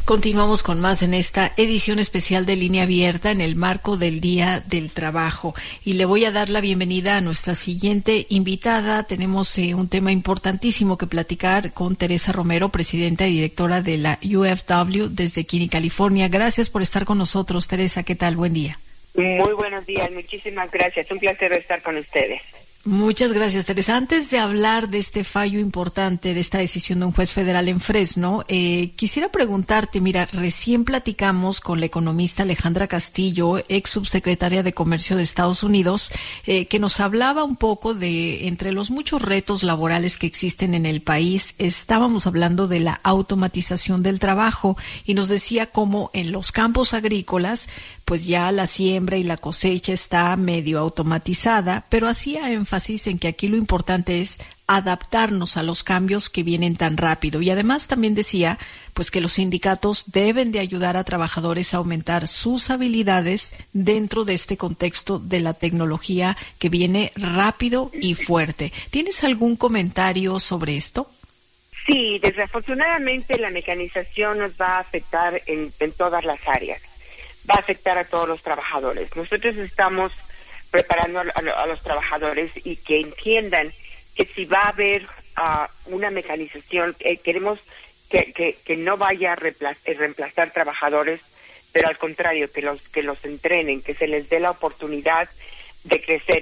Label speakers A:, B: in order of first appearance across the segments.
A: Continuamos con más en esta edición especial de Línea Abierta en el marco del Día del Trabajo. Y le voy a dar la bienvenida a nuestra siguiente invitada. Tenemos un tema importantísimo que platicar con Teresa Romero, presidenta y directora de la UFW desde Kinney, California. Gracias por estar con nosotros, Teresa. ¿Qué tal? Buen día.
B: Muy buenos días. Muchísimas gracias. Un placer estar con ustedes.
A: Muchas gracias, Teresa. Antes de hablar de este fallo importante, de esta decisión de un juez federal en Fresno, quisiera preguntarte, mira, recién platicamos con la economista Alejandra Castillo, ex subsecretaria de Comercio de Estados Unidos, que nos hablaba un poco de, entre los muchos retos laborales que existen en el país, estábamos hablando de la automatización del trabajo y nos decía cómo en los campos agrícolas, pues ya la siembra y la cosecha está medio automatizada, pero hacía énfasis en que aquí lo importante es adaptarnos a los cambios que vienen tan rápido. Y además también decía, pues que los sindicatos deben de ayudar a trabajadores a aumentar sus habilidades dentro de este contexto de la tecnología que viene rápido y fuerte. ¿Tienes algún comentario sobre esto?
B: Sí, desafortunadamente la mecanización nos va a afectar en todas las áreas. Va a afectar a todos los trabajadores. Nosotros estamos preparando a los trabajadores y que entiendan que si va a haber una mecanización, queremos que no vaya a reemplazar trabajadores, pero al contrario, que los entrenen, que se les dé la oportunidad de crecer.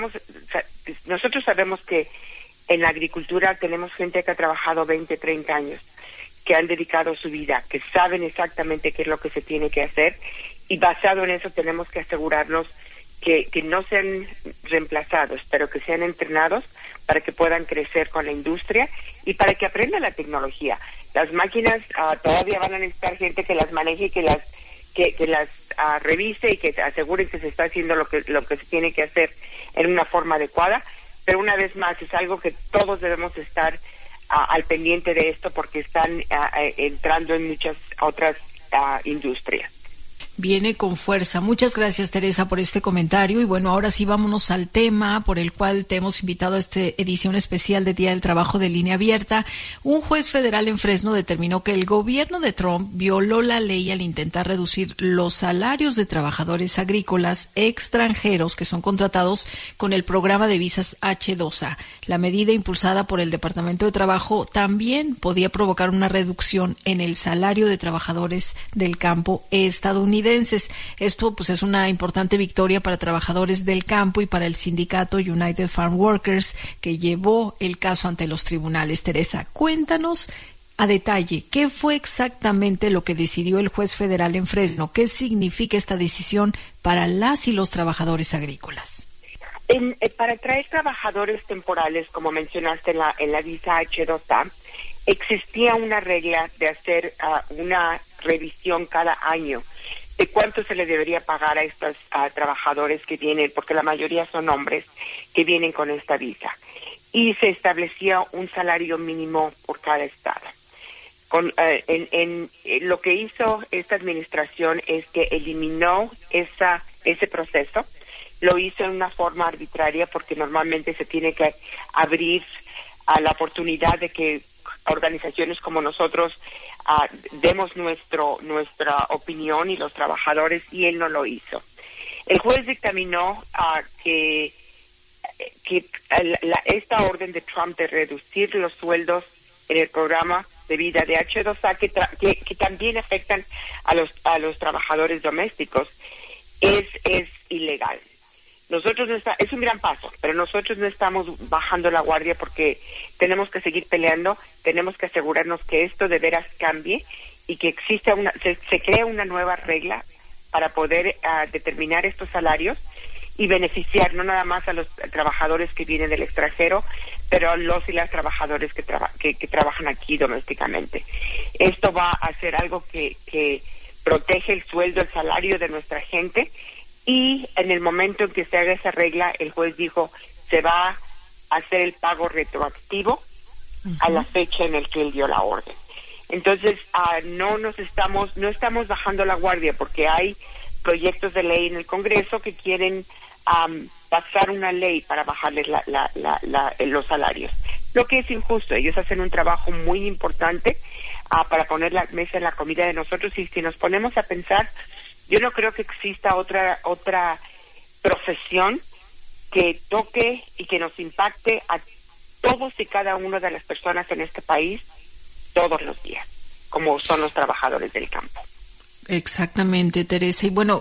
B: Nosotros sabemos que en la agricultura tenemos gente que ha trabajado 20, 30 años, que han dedicado su vida, que saben exactamente qué es lo que se tiene que hacer, y basado en eso tenemos que asegurarnos que no sean reemplazados, pero que sean entrenados para que puedan crecer con la industria y para que aprendan la tecnología. Las máquinas todavía van a necesitar gente que las maneje, que las revise y que aseguren que se está haciendo lo que se tiene que hacer en una forma adecuada, pero una vez más es algo que todos debemos estar al pendiente de esto porque están entrando en muchas otras industrias.
A: Viene con fuerza. Muchas gracias, Teresa, por este comentario. Y bueno, ahora sí vámonos al tema por el cual te hemos invitado a esta edición especial de Día del Trabajo de Línea Abierta. Un juez federal en Fresno determinó que el gobierno de Trump violó la ley al intentar reducir los salarios de trabajadores agrícolas extranjeros que son contratados con el programa de visas H-2A. La medida impulsada por el Departamento de Trabajo también podía provocar una reducción en el salario de trabajadores del campo estadounidense. Esto pues es una importante victoria para trabajadores del campo y para el sindicato United Farm Workers que llevó el caso ante los tribunales. Teresa, cuéntanos a detalle qué fue exactamente lo que decidió el juez federal en Fresno. ¿Qué significa esta decisión para las y los trabajadores agrícolas?
B: Para traer trabajadores temporales, como mencionaste en la visa H-2A, existía una regla de hacer una revisión cada año de cuánto se le debería pagar a estos trabajadores que vienen, porque la mayoría son hombres que vienen con esta visa. Y se establecía un salario mínimo por cada estado. Lo que hizo esta administración es que eliminó ese proceso. Lo hizo en una forma arbitraria porque normalmente se tiene que abrir a la oportunidad de que organizaciones como nosotros demos nuestra opinión y los trabajadores, y él no lo hizo. El juez dictaminó que esta orden de Trump de reducir los sueldos en el programa de vida de H-2A que también afectan a los trabajadores domésticos es ilegal. Es un gran paso, pero nosotros no estamos bajando la guardia porque tenemos que seguir peleando, tenemos que asegurarnos que esto de veras cambie y que exista se crea una nueva regla para poder determinar estos salarios y beneficiar no nada más a los trabajadores que vienen del extranjero, pero a los y las trabajadores que trabajan aquí domésticamente. Esto va a ser algo que protege el sueldo, el salario de nuestra gente. Y en el momento en que se haga esa regla, el juez dijo, se va a hacer el pago retroactivo a la fecha en la que él dio la orden. Entonces, no estamos bajando la guardia porque hay proyectos de ley en el Congreso que quieren pasar una ley para bajarles los salarios. lo que es injusto. Ellos hacen un trabajo muy importante para poner la mesa en la comida de nosotros, y si nos ponemos a pensar, yo no creo que exista otra profesión que toque y que nos impacte a todos y cada una de las personas en este país todos los días, como son los trabajadores del campo.
A: Exactamente, Teresa. Y bueno,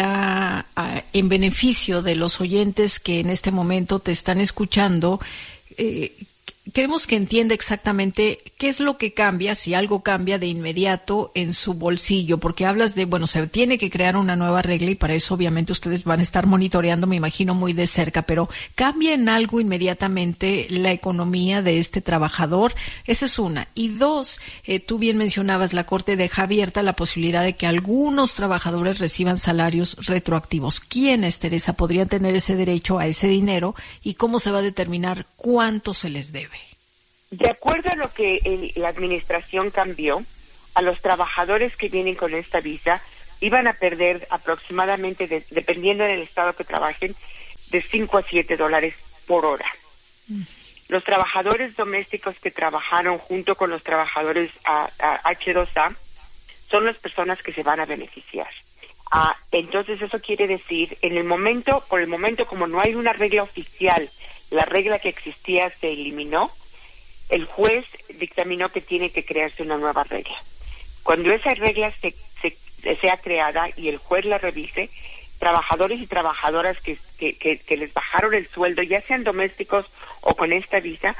A: en beneficio de los oyentes que en este momento te están escuchando, queremos que entienda exactamente qué es lo que cambia, si algo cambia de inmediato en su bolsillo, porque hablas de, bueno, se tiene que crear una nueva regla y para eso obviamente ustedes van a estar monitoreando, me imagino, muy de cerca, pero ¿cambia en algo inmediatamente la economía de este trabajador? Esa es una. Y dos, tú bien mencionabas, la Corte deja abierta la posibilidad de que algunos trabajadores reciban salarios retroactivos. ¿Quiénes, Teresa, podrían tener ese derecho a ese dinero y cómo se va a determinar cuánto se les debe?
B: De acuerdo a lo que la administración cambió, a los trabajadores que vienen con esta visa iban a perder aproximadamente, dependiendo del estado que trabajen, de $5 a $7 por hora. Los trabajadores domésticos que trabajaron junto con los trabajadores H2A son las personas que se van a beneficiar. Entonces eso quiere decir, por el momento, como no hay una regla oficial, la regla que existía se eliminó, el juez dictaminó que tiene que crearse una nueva regla. Cuando esa regla sea creada y el juez la revise, trabajadores y trabajadoras que les bajaron el sueldo, ya sean domésticos o con esta visa,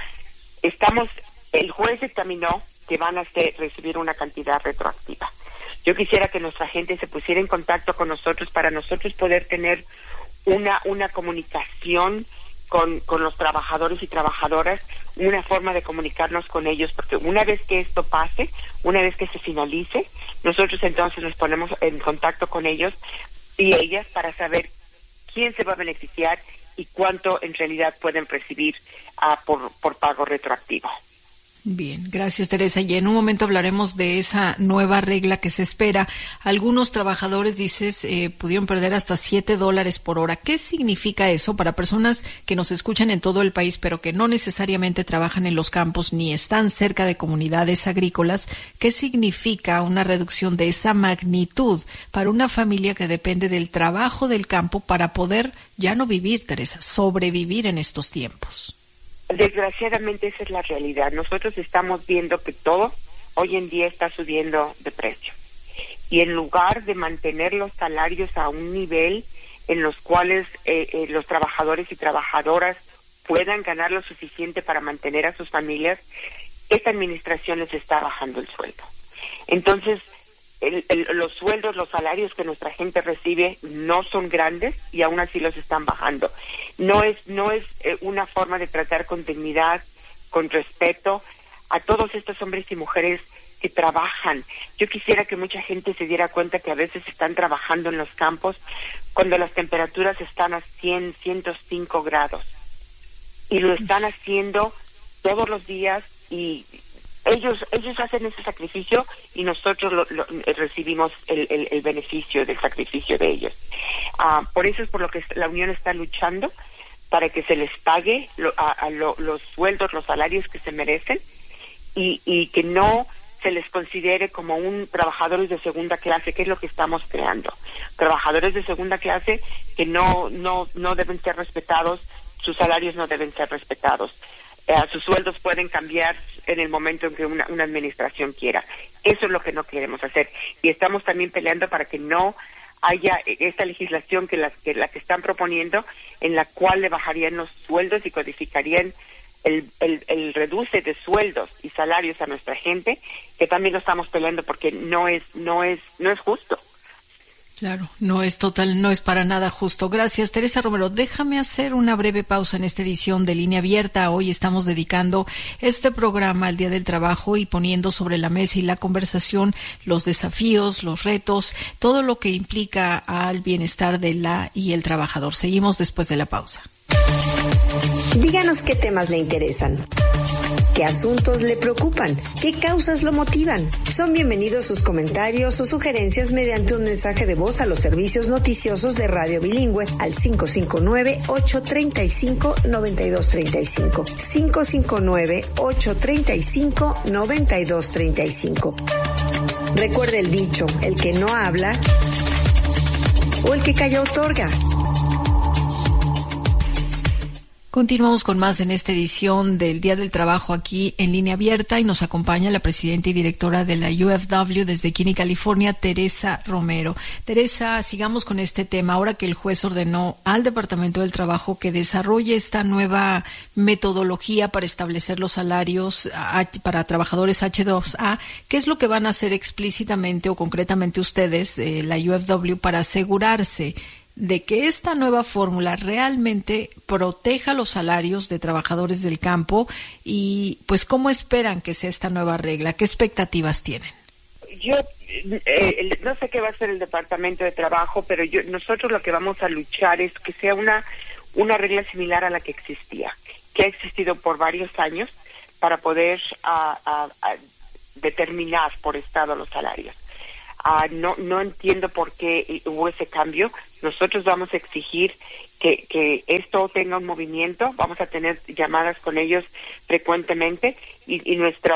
B: el juez dictaminó que van a recibir una cantidad retroactiva. Yo quisiera que nuestra gente se pusiera en contacto con nosotros para nosotros poder tener una comunicación con los trabajadores y trabajadoras, una forma de comunicarnos con ellos, porque una vez que esto pase, una vez que se finalice, nosotros entonces nos ponemos en contacto con ellos y ellas para saber quién se va a beneficiar y cuánto en realidad pueden recibir por pago retroactivo.
A: Bien, gracias, Teresa. Y en un momento hablaremos de esa nueva regla que se espera. Algunos trabajadores, dices, pudieron perder hasta $7 por hora. ¿Qué significa eso para personas que nos escuchan en todo el país, pero que no necesariamente trabajan en los campos ni están cerca de comunidades agrícolas? ¿Qué significa una reducción de esa magnitud para una familia que depende del trabajo del campo para poder ya no vivir, Teresa, sobrevivir en estos tiempos?
B: Desgraciadamente esa es la realidad. Nosotros estamos viendo que todo hoy en día está subiendo de precio. Y en lugar de mantener los salarios a un nivel en los cuales los trabajadores y trabajadoras puedan ganar lo suficiente para mantener a sus familias, esta administración les está bajando el sueldo. Entonces, los sueldos, los salarios que nuestra gente recibe no son grandes y aún así los están bajando. No es una forma de tratar con dignidad, con respeto a todos estos hombres y mujeres que trabajan. Yo quisiera que mucha gente se diera cuenta que a veces están trabajando en los campos cuando las temperaturas están a 100, 105 grados. Y lo están haciendo todos los días y ellos hacen ese sacrificio y nosotros recibimos el beneficio del sacrificio de ellos. Por eso es por lo que la Unión está luchando para que se les pague los sueldos, los salarios que se merecen y que no se les considere como trabajadores de segunda clase, que es lo que estamos creando. Trabajadores de segunda clase que no deben ser respetados, sus salarios no deben ser respetados. Sus sueldos pueden cambiar en el momento en que una administración quiera. Eso es lo que no queremos hacer. Y estamos también peleando para que no haya esta legislación que la que están proponiendo, en la cual le bajarían los sueldos y codificarían el reduce de sueldos y salarios a nuestra gente, que también lo estamos peleando porque no es justo.
A: Claro, no es para nada justo. Gracias, Teresa Romero. Déjame hacer una breve pausa en esta edición de Línea Abierta. Hoy estamos dedicando este programa al Día del Trabajo y poniendo sobre la mesa y la conversación los desafíos, los retos, todo lo que implica al bienestar de la y el trabajador. Seguimos después de la pausa.
C: Díganos qué temas le interesan. ¿Qué asuntos le preocupan? ¿Qué causas lo motivan? Son bienvenidos sus comentarios o sugerencias mediante un mensaje de voz a los servicios noticiosos de Radio Bilingüe al 559-835-9235. 559-835-9235. Recuerde el dicho, el que no habla o el que calla otorga.
A: Continuamos con más en esta edición del Día del Trabajo aquí en Línea Abierta y nos acompaña la presidenta y directora de la UFW desde Kinney, California, Teresa Romero. Teresa, sigamos con este tema. Ahora que el juez ordenó al Departamento del Trabajo que desarrolle esta nueva metodología para establecer los salarios para trabajadores H2A, ¿qué es lo que van a hacer explícitamente o concretamente ustedes, la UFW, para asegurarse de que esta nueva fórmula realmente proteja los salarios de trabajadores del campo y pues cómo esperan que sea esta nueva regla? ¿Qué expectativas tienen?
B: Yo no sé qué va a hacer el Departamento de Trabajo, pero nosotros lo que vamos a luchar es que sea una regla similar a la que existía, que ha existido por varios años para poder determinar por estado los salarios. No entiendo por qué hubo ese cambio. Nosotros vamos a exigir que esto tenga un movimiento. Vamos a tener llamadas con ellos frecuentemente y nuestra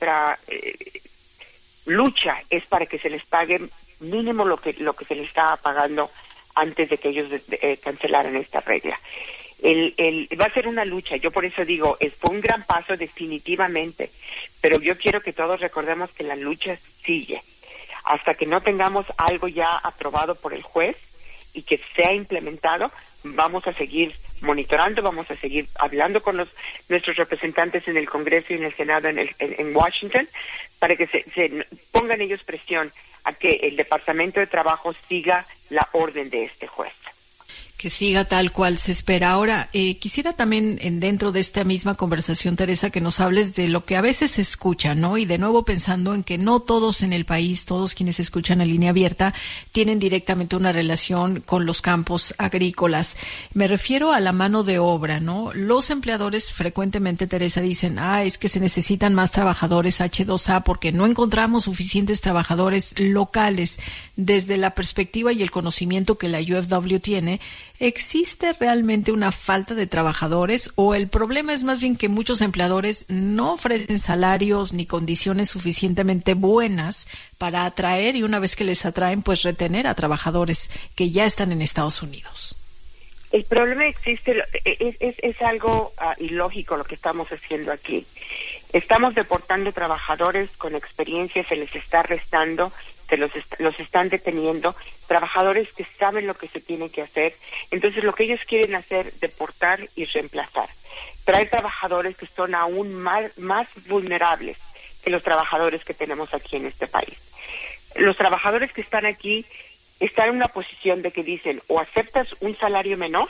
B: lucha es para que se les pague mínimo lo que se les estaba pagando antes de que ellos cancelaran esta regla. Va a ser una lucha. Yo por eso digo, fue un gran paso definitivamente, pero yo quiero que todos recordemos que la lucha sigue. Hasta que no tengamos algo ya aprobado por el juez y que sea implementado, vamos a seguir monitorando, vamos a seguir hablando con nuestros representantes en el Congreso y en el Senado en Washington para que se pongan ellos presión a que el Departamento de Trabajo siga la orden de este juez.
A: Que siga tal cual se espera. Ahora, quisiera también, dentro de esta misma conversación, Teresa, que nos hables de lo que a veces se escucha, ¿no? Y de nuevo pensando en que no todos en el país, todos quienes escuchan en Línea Abierta, tienen directamente una relación con los campos agrícolas. Me refiero a la mano de obra, ¿no? Los empleadores frecuentemente, Teresa, dicen, es que se necesitan más trabajadores H2A porque no encontramos suficientes trabajadores locales. Desde la perspectiva y el conocimiento que la UFW tiene, ¿existe realmente una falta de trabajadores o el problema es más bien que muchos empleadores no ofrecen salarios ni condiciones suficientemente buenas para atraer y una vez que les atraen, pues retener a trabajadores que ya están en Estados Unidos?
B: El problema existe, es algo ilógico lo que estamos haciendo aquí. Estamos deportando trabajadores con experiencia, se les está restando, los están deteniendo, trabajadores que saben lo que se tiene que hacer. Entonces lo que ellos quieren hacer, deportar y reemplazar. Traer trabajadores que son aún más vulnerables que los trabajadores que tenemos aquí en este país. Los trabajadores que están aquí están en una posición de que dicen o aceptas un salario menor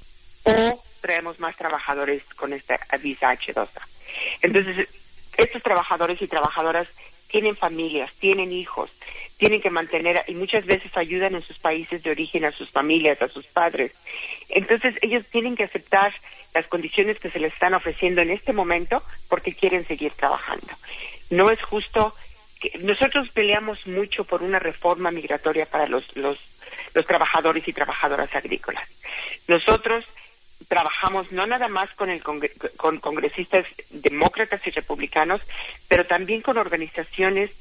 B: o traemos más trabajadores con esta visa H2A. Entonces, estos trabajadores y trabajadoras tienen familias, tienen hijos, tienen que mantener y muchas veces ayudan en sus países de origen a sus familias, a sus padres. Entonces, ellos tienen que aceptar las condiciones que se les están ofreciendo en este momento porque quieren seguir trabajando. No es justo. Nosotros peleamos mucho por una reforma migratoria para los trabajadores y trabajadoras agrícolas. Nosotros trabajamos no nada más con congresistas demócratas y republicanos, pero también con organizaciones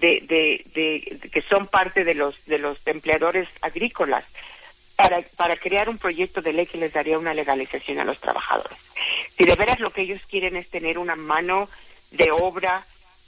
B: que son parte de los empleadores agrícolas para crear un proyecto de ley que les daría una legalización a los trabajadores. Si de veras lo que ellos quieren es tener una mano de obra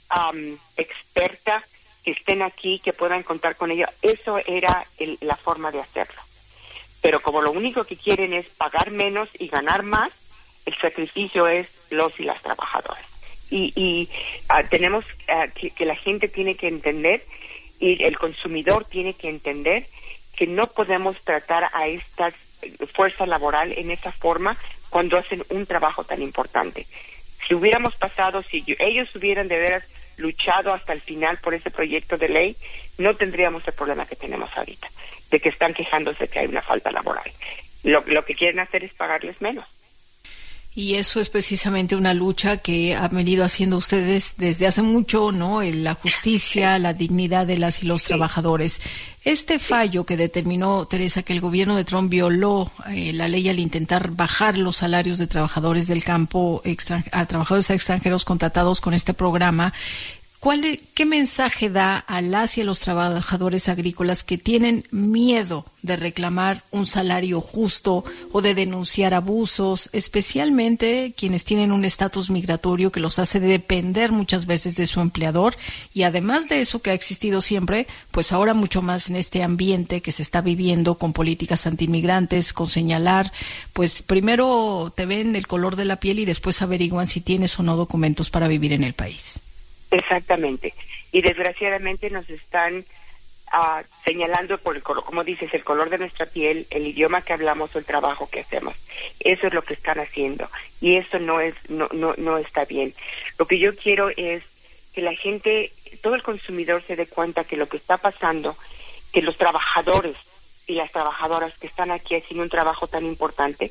B: experta, que estén aquí, que puedan contar con ella, eso era la forma de hacerlo. Pero como lo único que quieren es pagar menos y ganar más, el sacrificio es los y las trabajadoras. Y tenemos que la gente tiene que entender y el consumidor tiene que entender que no podemos tratar a esta fuerza laboral en esa forma cuando hacen un trabajo tan importante. Si hubiéramos pasado, si ellos hubieran de veras luchado hasta el final por ese proyecto de ley, no tendríamos el problema que tenemos ahorita, de que están quejándose que hay una falta laboral. Lo que quieren hacer es pagarles menos.
A: Y eso es precisamente una lucha que han venido haciendo ustedes desde hace mucho, ¿no? La justicia, la dignidad de las y los trabajadores. Este fallo que determinó, Teresa, que el gobierno de Trump violó la ley al intentar bajar los salarios de trabajadores del campo a trabajadores extranjeros contratados con este programa, ¿qué mensaje da a las y a los trabajadores agrícolas que tienen miedo de reclamar un salario justo o de denunciar abusos, especialmente quienes tienen un estatus migratorio que los hace depender muchas veces de su empleador? Y además de eso que ha existido siempre, pues ahora mucho más en este ambiente que se está viviendo con políticas antiinmigrantes, con señalar, pues primero te ven el color de la piel y después averiguan si tienes o no documentos para vivir en el país.
B: Exactamente. Y desgraciadamente nos están señalando por como dices, el color de nuestra piel, el idioma que hablamos o el trabajo que hacemos. Eso es lo que están haciendo. Y eso no está bien. Lo que yo quiero es que la gente, todo el consumidor se dé cuenta que lo que está pasando, que los trabajadores y las trabajadoras que están aquí haciendo un trabajo tan importante,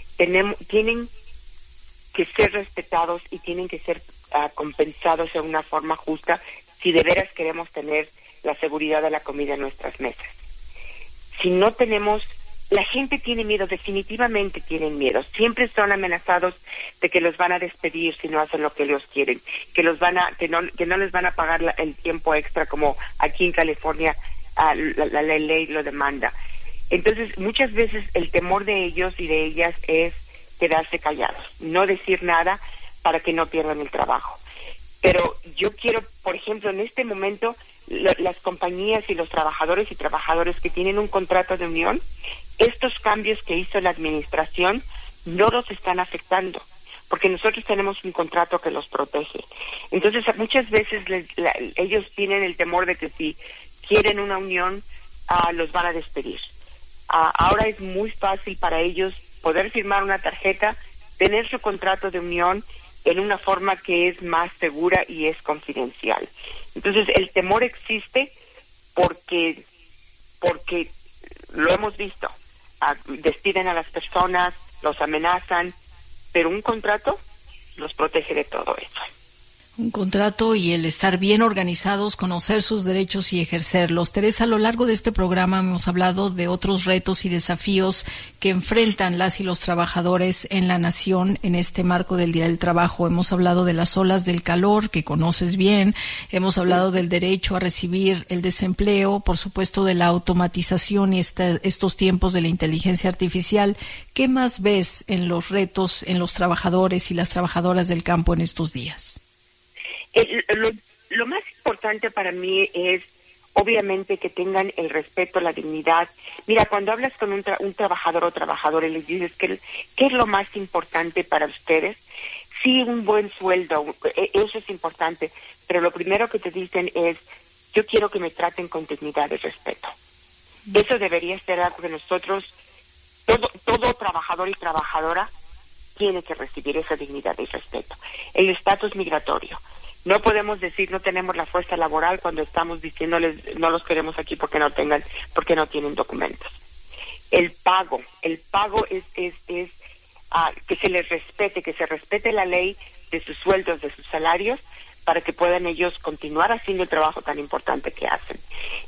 B: tienen que ser respetados y tienen que ser compensados de una forma justa si de veras queremos tener la seguridad de la comida en nuestras mesas. Si no tenemos, la gente tiene miedo, definitivamente tienen miedo. Siempre son amenazados de que los van a despedir si no hacen lo que ellos quieren, que no les van a pagar el tiempo extra como aquí en California la ley lo demanda. Entonces, muchas veces el temor de ellos y de ellas es quedarse callados, no decir nada para que no pierdan el trabajo. Pero yo quiero, por ejemplo, en este momento, las compañías y los trabajadores y trabajadoras que tienen un contrato de unión, estos cambios que hizo la administración no los están afectando, porque nosotros tenemos un contrato que los protege. Entonces, muchas veces ellos tienen el temor de que si quieren una unión, los van a despedir. Ahora es muy fácil para ellos poder firmar una tarjeta, tener su contrato de unión en una forma que es más segura y es confidencial. Entonces, el temor existe porque lo hemos visto. Despiden a las personas, los amenazan, pero un contrato los protege de todo eso.
A: Un contrato y el estar bien organizados, conocer sus derechos y ejercerlos. Teresa, a lo largo de este programa hemos hablado de otros retos y desafíos que enfrentan las y los trabajadores en la nación en este marco del Día del Trabajo. Hemos hablado de las olas del calor, que conoces bien. Hemos hablado del derecho a recibir el desempleo, por supuesto de la automatización y estos tiempos de la inteligencia artificial. ¿Qué más ves en los retos en los trabajadores y las trabajadoras del campo en estos días?
B: Lo más importante para mí es, obviamente, que tengan el respeto, la dignidad. Mira, cuando hablas con un trabajador o trabajadora y les dices ¿qué es lo más importante para ustedes? Sí, un buen sueldo, eso es importante, pero lo primero que te dicen es, yo quiero que me traten con dignidad y respeto. Eso debería ser algo que nosotros, todo trabajador y trabajadora tiene que recibir esa dignidad y respeto. El estatus migratorio. No podemos decir no tenemos la fuerza laboral cuando estamos diciéndoles no los queremos aquí porque no tienen documentos. El pago es que se les respete, que se respete la ley de sus sueldos, de sus salarios, para que puedan ellos continuar haciendo el trabajo tan importante que hacen.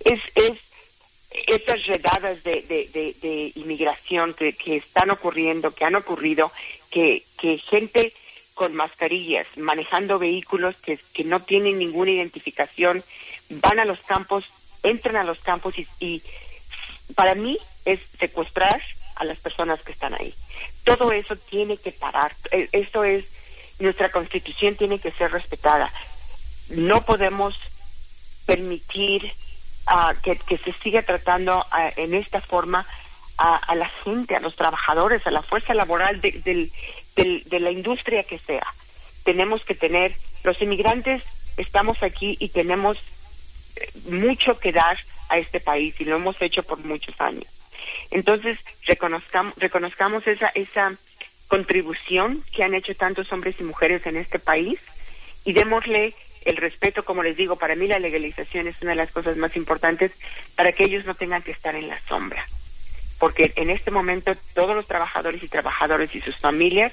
B: Esas redadas de inmigración que están ocurriendo, que han ocurrido, que gente con mascarillas, manejando vehículos que no tienen ninguna identificación, van a los campos, entran a los campos y para mí es secuestrar a las personas que están ahí. Todo eso tiene que parar. Eso es, nuestra Constitución tiene que ser respetada. No podemos permitir que se siga tratando en esta forma a la gente, a los trabajadores, a la fuerza laboral de la industria que sea. Tenemos que tener, los inmigrantes estamos aquí y tenemos mucho que dar a este país y lo hemos hecho por muchos años. Entonces, reconozcamos esa contribución que han hecho tantos hombres y mujeres en este país y démosle el respeto. Como les digo, para mí la legalización es una de las cosas más importantes para que ellos no tengan que estar en la sombra. Porque en este momento todos los trabajadores y trabajadoras y sus familias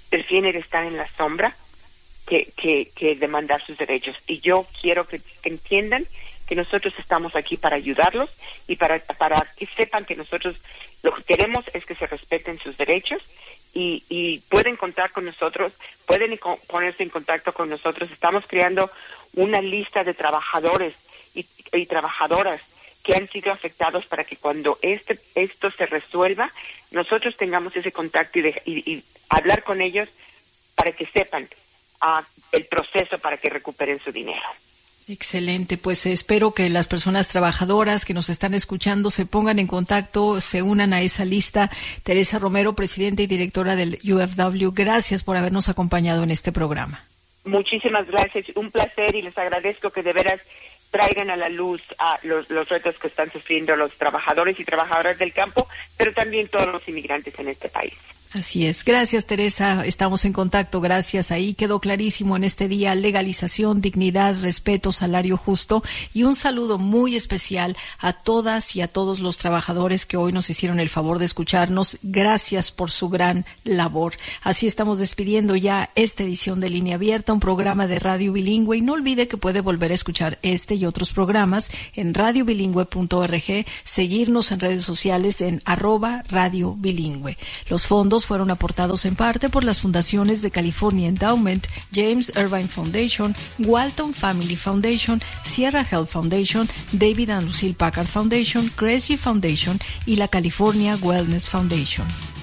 B: prefieren estar en la sombra que demandar sus derechos. Y yo quiero que entiendan que nosotros estamos aquí para ayudarlos y para que sepan que nosotros lo que queremos es que se respeten sus derechos y pueden contar con nosotros, pueden ponerse en contacto con nosotros. Estamos creando una lista de trabajadores y trabajadoras que han sido afectados para que cuando esto se resuelva, nosotros tengamos ese contacto y hablar con ellos para que sepan el proceso para que recuperen su dinero.
A: Excelente, pues espero que las personas trabajadoras que nos están escuchando se pongan en contacto, se unan a esa lista. Teresa Romero, presidenta y directora del UFW, gracias por habernos acompañado en este programa.
B: Muchísimas gracias, un placer, y les agradezco que de veras traigan a la luz los retos que están sufriendo los trabajadores y trabajadoras del campo, pero también todos los inmigrantes en este país.
A: Así es. Gracias, Teresa. Estamos en contacto. Gracias. Ahí quedó clarísimo en este día: legalización, dignidad, respeto, salario justo, y un saludo muy especial a todas y a todos los trabajadores que hoy nos hicieron el favor de escucharnos. Gracias por su gran labor. Así estamos despidiendo ya esta edición de Línea Abierta, un programa de Radio Bilingüe, y no olvide que puede volver a escuchar este y otros programas en radiobilingüe.org, seguirnos en redes sociales en @Radio Bilingüe. Los fondos fueron aportados en parte por las fundaciones de California Endowment, James Irvine Foundation, Walton Family Foundation, Sierra Health Foundation, David and Lucille Packard Foundation, Kresge Foundation y la California Wellness Foundation.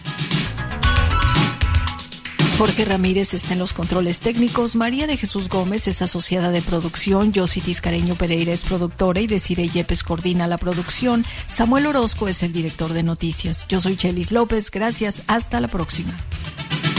A: Jorge Ramírez está en los controles técnicos, María de Jesús Gómez es asociada de producción, Yossi Tiscareño Pereira es productora y Desiree Yepes coordina la producción, Samuel Orozco es el director de noticias. Yo soy Chelis López, gracias, hasta la próxima.